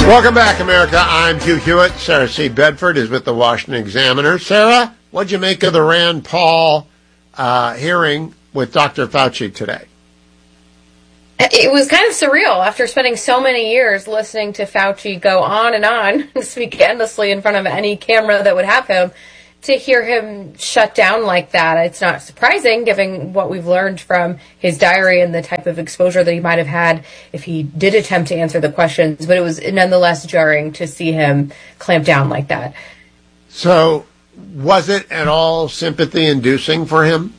Welcome back, America. I'm Hugh Hewitt. Sarah C. Bedford is with the Washington Examiner. Sarah, what'd you make of the Rand Paul hearing with Dr. Fauci today? It was kind of surreal after spending so many years listening to Fauci go on and speak endlessly in front of any camera that would have him, to hear him shut down like that. It's not surprising, given what we've learned from his diary and the type of exposure that he might have had if he did attempt to answer the questions, but it was nonetheless jarring to see him clamp down like that. So, was it at all sympathy-inducing for him?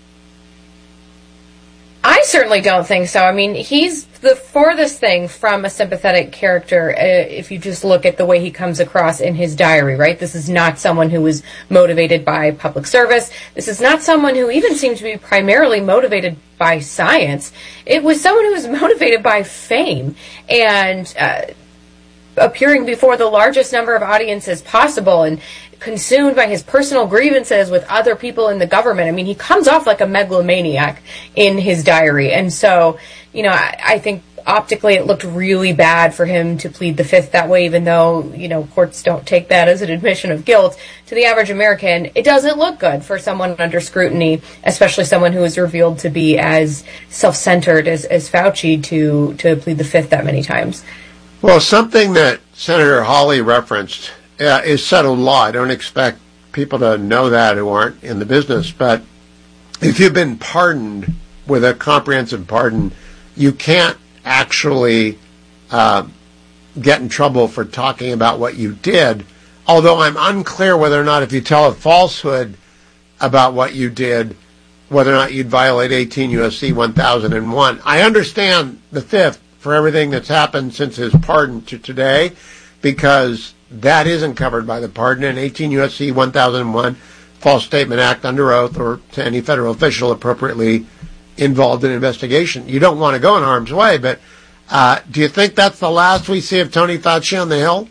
I certainly don't think so. I mean, he's the furthest thing from a sympathetic character if you just look at the way he comes across in his diary, right? This is not someone who was motivated by public service. This is not someone who even seemed to be primarily motivated by science. It was someone who was motivated by fame and appearing before the largest number of audiences possible and consumed by his personal grievances with other people in the government. I mean, he comes off like a megalomaniac in his diary. And so, I think optically it looked really bad for him to plead the fifth that way, even though, courts don't take that as an admission of guilt. To the average American, it doesn't look good for someone under scrutiny, especially someone who is revealed to be as self-centered as Fauci to plead the fifth that many times. Well, something that Senator Hawley referenced is settled law. I don't expect people to know that who aren't in the business, but if you've been pardoned with a comprehensive pardon, you can't actually get in trouble for talking about what you did, although I'm unclear whether or not if you tell a falsehood about what you did, whether or not you'd violate 18 U.S.C. 1001. I understand the fifth for everything that's happened since his pardon to today, because that isn't covered by the pardon, and 18 U.S.C. 1001, False Statement Act under oath or to any federal official appropriately involved in an investigation. You don't want to go in harm's way, but do you think that's the last we see of Tony Fauci on the Hill?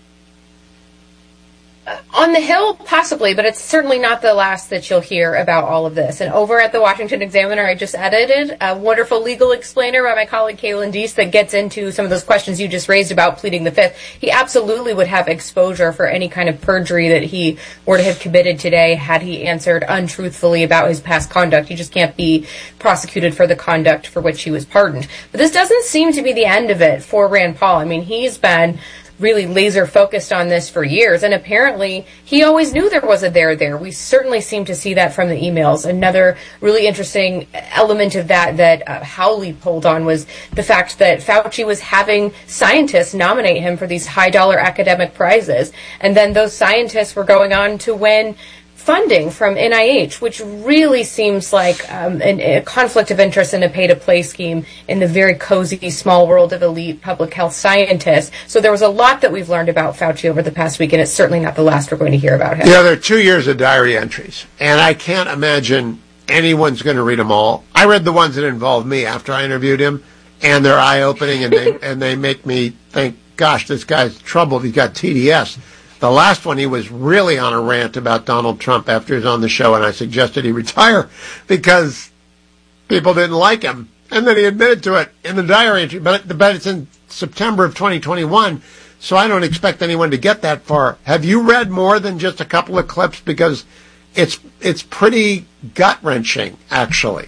On the Hill, possibly, but it's certainly not the last that you'll hear about all of this. And over at the Washington Examiner, I just edited a wonderful legal explainer by my colleague Kalen Deese that gets into some of those questions you just raised about pleading the fifth. He absolutely would have exposure for any kind of perjury that he were to have committed today had he answered untruthfully about his past conduct. He just can't be prosecuted for the conduct for which he was pardoned. But this doesn't seem to be the end of it for Rand Paul. I mean, he's been really laser focused on this for years, and apparently he always knew there was a there. We certainly seem to see that from the emails. Another really interesting element of that Howley pulled on was the fact that Fauci was having scientists nominate him for these high dollar academic prizes, and then those scientists were going on to win funding from NIH, which really seems like a conflict of interest and a pay-to-play scheme in the very cozy, small world of elite public health scientists. So there was a lot that we've learned about Fauci over the past week, and it's certainly not the last we're going to hear about him. Yeah, there are 2 years of diary entries, and I can't imagine anyone's going to read them all. I read the ones that involved me after I interviewed him, and they're eye-opening, and they make me think, gosh, this guy's troubled. He's got TDS. The last one, he was really on a rant about Donald Trump after he was on the show, and I suggested he retire because people didn't like him. And then he admitted to it in the diary entry. But it's in September of 2021, so I don't expect anyone to get that far. Have you read more than just a couple of clips? Because it's pretty gut-wrenching, actually.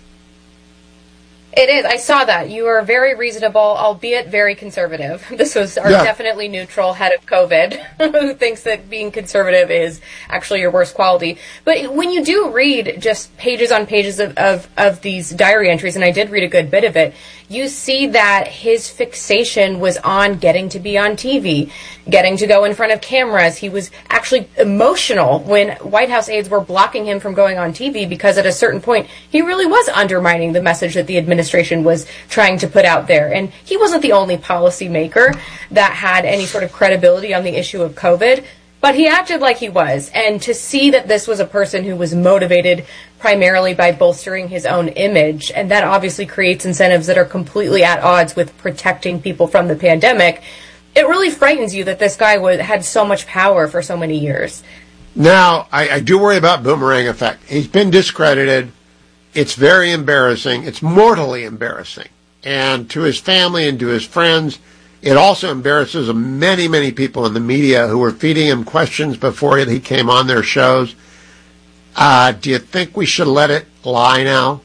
It is. I saw that. You are very reasonable, albeit very conservative. This was our definitely neutral head of COVID who thinks that being conservative is actually your worst quality. But when you do read just pages on pages of these diary entries, and I did read a good bit of it, you see that his fixation was on getting to be on TV, getting to go in front of cameras. He was actually emotional when White House aides were blocking him from going on TV because at a certain point he really was undermining the message that the administration was trying to put out there. And he wasn't the only policymaker that had any sort of credibility on the issue of COVID. But he acted like he was, and to see that this was a person who was motivated primarily by bolstering his own image, and that obviously creates incentives that are completely at odds with protecting people from the pandemic, it really frightens you that this guy had so much power for so many years. Now, I do worry about boomerang effect. He's been discredited. It's very embarrassing. It's mortally embarrassing. And to his family and to his friends, It also embarrasses many, many people in the media who were feeding him questions before he came on their shows. Do you think we should let it lie now?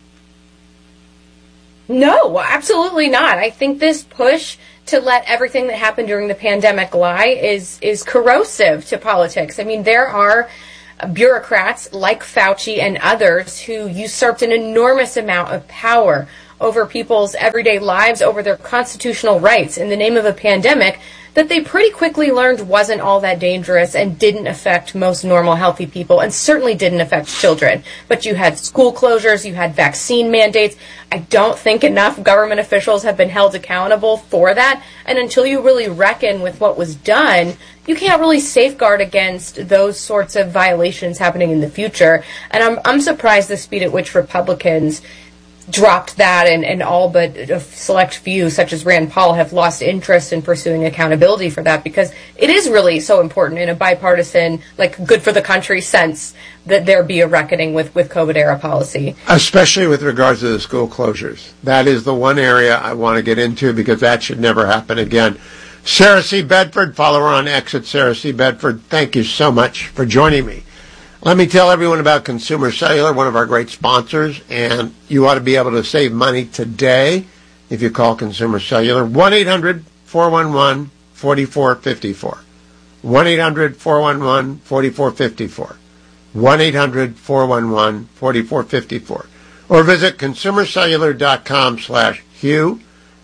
No, absolutely not. I think this push to let everything that happened during the pandemic lie is corrosive to politics. I mean, there are bureaucrats like Fauci and others who usurped an enormous amount of power over people's everyday lives, over their constitutional rights in the name of a pandemic that they pretty quickly learned wasn't all that dangerous and didn't affect most normal, healthy people, and certainly didn't affect children. But you had school closures, you had vaccine mandates. I don't think enough government officials have been held accountable for that. And until you really reckon with what was done, you can't really safeguard against those sorts of violations happening in the future. And I'm surprised the speed at which Republicans dropped that and all but a select few, such as Rand Paul, have lost interest in pursuing accountability for that, because it is really so important in a bipartisan, like, good for the country sense that there be a reckoning with COVID-era policy. Especially with regards to the school closures. That is the one area I want to get into, because that should never happen again. Sarah C. Bedford, follow her on X at Sarah C. Bedford. Thank you so much for joining me. Let me tell everyone about Consumer Cellular, one of our great sponsors, and you ought to be able to save money today if you call Consumer Cellular. 1-800-411-4454. 1-800-411-4454. 1-800-411-4454. Or visit consumercellular.com/Hugh.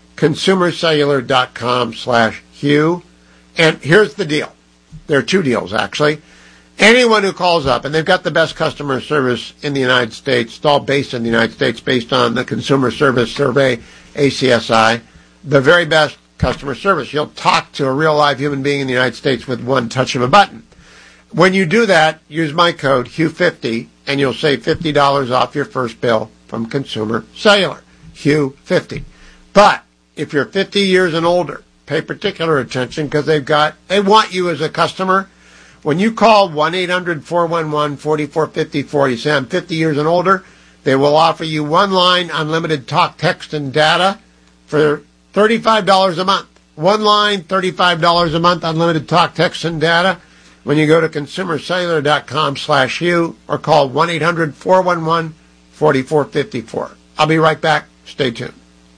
consumercellular.com/Hugh. And here's the deal. There are two deals, actually. Anyone who calls up, and they've got the best customer service in the United States, it's all based in the United States, based on the Consumer Service Survey, ACSI, the very best customer service. You'll talk to a real live human being in the United States with one touch of a button. When you do that, use my code, Hugh50, and you'll save $50 off your first bill from Consumer Cellular, Hugh50. But if you're 50 years and older, pay particular attention, because they want you as a customer. When you call 1-800-411-4454, you say, I'm 50 years and older, they will offer you one line, unlimited talk, text, and data for $35 a month. One line, $35 a month, unlimited talk, text, and data. When you go to consumercellular.com/Hugh or call 1-800-411-4454. I'll be right back. Stay tuned.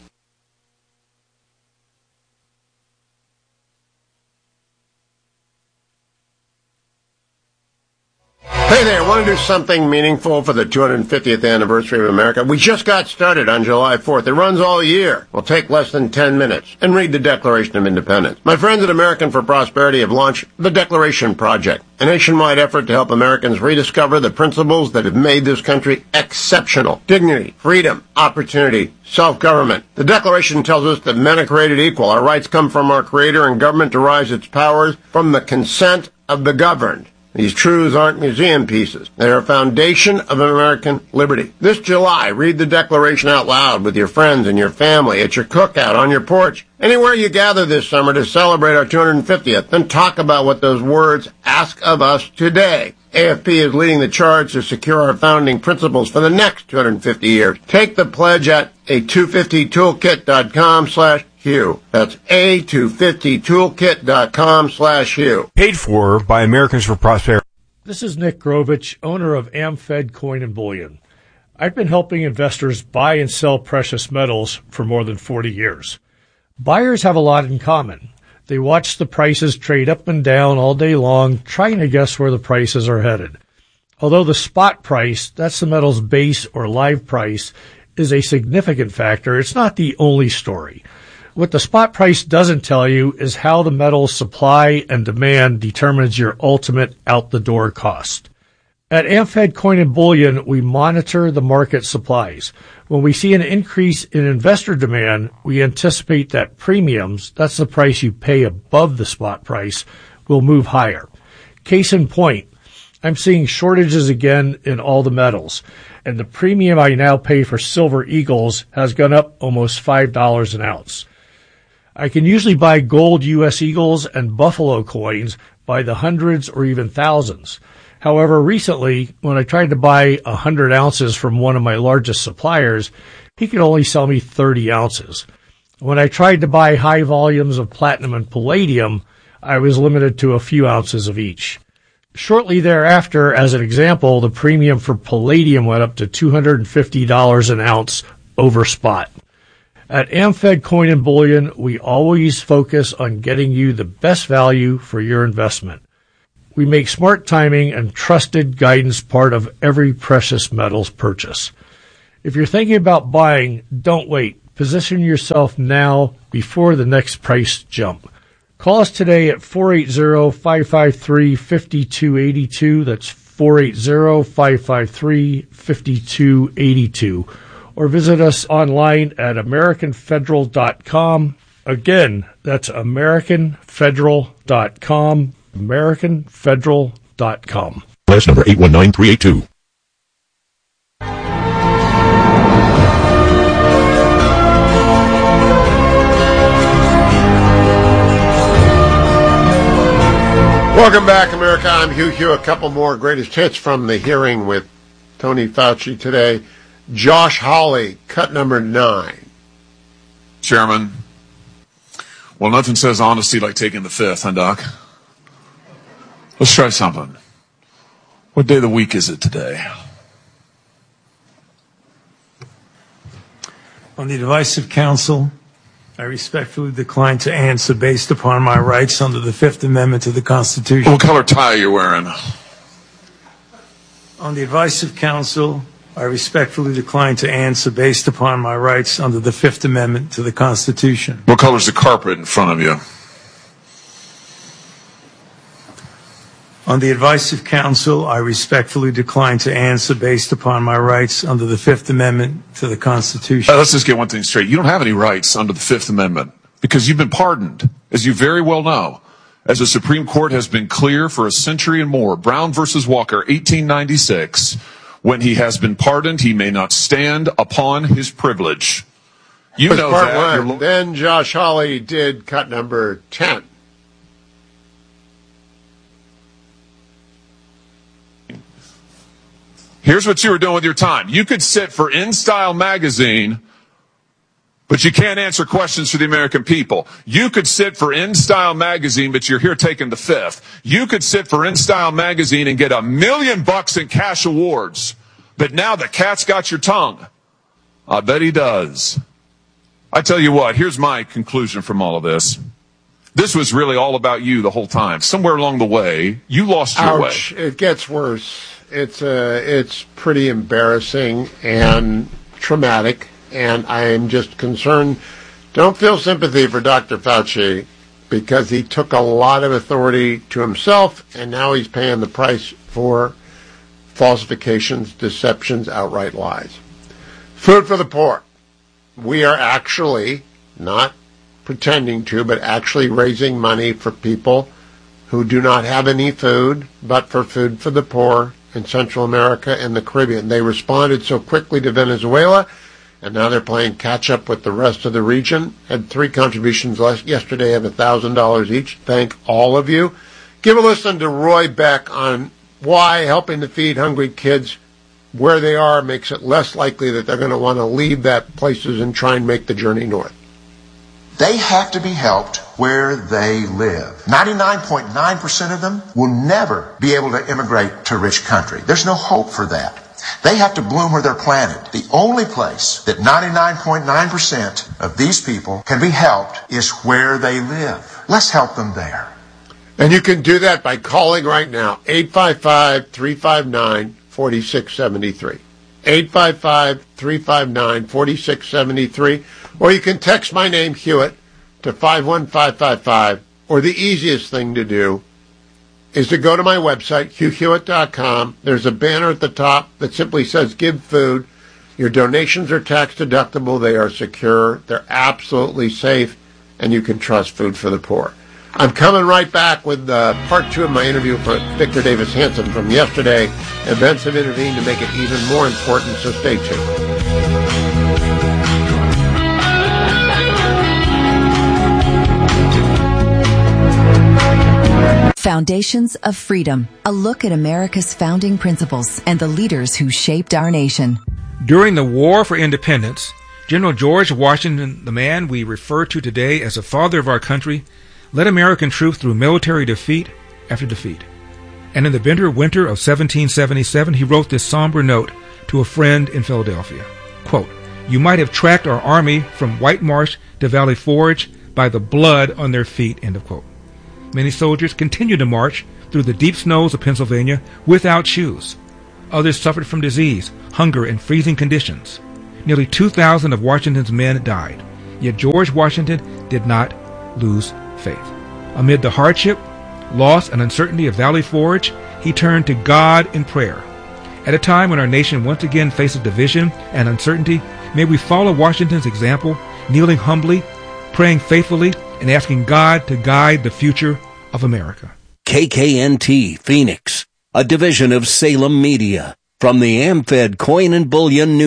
Hey there, want to do something meaningful for the 250th anniversary of America? We just got started on July 4th. It runs all year. Will take less than 10 minutes. And read the Declaration of Independence. My friends at American for Prosperity have launched the Declaration Project, a nationwide effort to help Americans rediscover the principles that have made this country exceptional. Dignity, freedom, opportunity, self-government. The Declaration tells us that men are created equal. Our rights come from our Creator, and government derives its powers from the consent of the governed. These truths aren't museum pieces. They are a foundation of American liberty. This July, read the Declaration out loud with your friends and your family, at your cookout, on your porch, anywhere you gather this summer to celebrate our 250th. Then talk about what those words ask of us today. AFP is leading the charge to secure our founding principles for the next 250 years. Take the pledge at a250toolkit.com/Hugh. That's a250toolkit.com/Hugh. Paid for by Americans for Prosperity. This is Nick Grovich, owner of AmFed Coin and Bullion. I've been helping investors buy and sell precious metals for more than 40 years. Buyers have a lot in common. They watch the prices trade up and down all day long, trying to guess where the prices are headed. Although the spot price, that's the metal's base or live price, is a significant factor, it's not the only story. What the spot price doesn't tell you is how the metal's supply and demand determines your ultimate out-the-door cost. At AmFed Coin and Bullion, we monitor the market supplies. When we see an increase in investor demand, we anticipate that premiums, that's the price you pay above the spot price, will move higher. Case in point, I'm seeing shortages again in all the metals, and the premium I now pay for silver eagles has gone up almost $5 an ounce. I can usually buy gold U.S. Eagles and Buffalo coins by the hundreds or even thousands. However, recently, when I tried to buy 100 ounces from one of my largest suppliers, he could only sell me 30 ounces. When I tried to buy high volumes of platinum and palladium, I was limited to a few ounces of each. Shortly thereafter, as an example, the premium for palladium went up to $250 an ounce over spot. At AmFed Coin and Bullion, we always focus on getting you the best value for your investment. We make smart timing and trusted guidance part of every precious metals purchase. If you're thinking about buying, don't wait. Position yourself now before the next price jump. Call us today at 480-553-5282. That's 480-553-5282. Or visit us online at AmericanFederal.com. Again, that's AmericanFederal.com. AmericanFederal.com. Class number 819382. Welcome back, America. I'm Hugh Hewitt. A couple more greatest hits from the hearing with Tony Fauci today. Josh Hawley, cut number 9. Chairman, well, nothing says honesty like taking the fifth, huh, Doc? Let's try something. What day of the week is it today? On the advice of counsel, I respectfully decline to answer based upon my rights under the Fifth Amendment to the Constitution. What color tie are you wearing? On the advice of counsel, I respectfully decline to answer based upon my rights under the Fifth Amendment to the Constitution. What color's the carpet in front of you? On the advice of counsel, I respectfully decline to answer based upon my rights under the Fifth Amendment to the Constitution. Let's just get one thing straight. You don't have any rights under the Fifth Amendment because you've been pardoned, as you very well know. As the Supreme Court has been clear for a century and more, Brown versus Walker, 1896, when he has been pardoned, he may not stand upon his privilege. You know that. Then Josh Hawley did cut number 10. Here's what you were doing with your time. You could sit for InStyle magazine, but you can't answer questions for the American people. You could sit for InStyle magazine, but you're here taking the fifth. You could sit for InStyle magazine and get $1 million in cash awards. But now the cat's got your tongue. I bet he does. I tell you what, here's my conclusion from all of this. This was really all about you the whole time. Somewhere along the way, you lost your way. Ouch, it gets worse. It's pretty embarrassing and traumatic, and I'm just concerned. Don't feel sympathy for Dr. Fauci because he took a lot of authority to himself, and now he's paying the price for falsifications, deceptions, outright lies. Food for the poor. We are actually, not pretending to, but actually raising money for people who do not have any food, but for food for the poor in Central America and the Caribbean. They responded so quickly to Venezuela, and now they're playing catch-up with the rest of the region. Had 3 contributions yesterday of $1,000 each. Thank all of you. Give a listen to Roy Beck on why helping to feed hungry kids where they are makes it less likely that they're going to want to leave that places and try and make the journey north. They have to be helped where they live. 99.9% of them will never be able to immigrate to a rich country. There's no hope for that. They have to bloom where they're planted. The only place that 99.9% of these people can be helped is where they live. Let's help them there. And you can do that by calling right now, 855-359-4673. 855-359-4673. Or you can text my name, Hewitt, to 51555. Or the easiest thing to do is to go to my website, hughhewitt.com. There's a banner at the top that simply says Give Food. Your donations are tax deductible. They are secure. They're absolutely safe. And you can trust Food for the Poor. I'm coming right back with part 2 of my interview with Victor Davis Hanson from yesterday. Events have intervened to make it even more important, so stay tuned. Foundations of Freedom, a look at America's founding principles and the leaders who shaped our nation. During the War for Independence, General George Washington, the man we refer to today as the father of our country, led American troops through military defeat after defeat. And in the bitter winter of 1777, he wrote this somber note to a friend in Philadelphia. Quote, "You might have tracked our army from White Marsh to Valley Forge by the blood on their feet," end of quote. Many soldiers continued to march through the deep snows of Pennsylvania without shoes. Others suffered from disease, hunger, and freezing conditions. Nearly 2,000 of Washington's men died. Yet George Washington did not lose faith. Amid the hardship, loss, and uncertainty of Valley Forge, he turned to God in prayer. At a time when our nation once again faces division and uncertainty, may we follow Washington's example, kneeling humbly, praying faithfully, and asking God to guide the future of America. KKNT Phoenix, a division of Salem Media, from the AmFed Coin and Bullion News.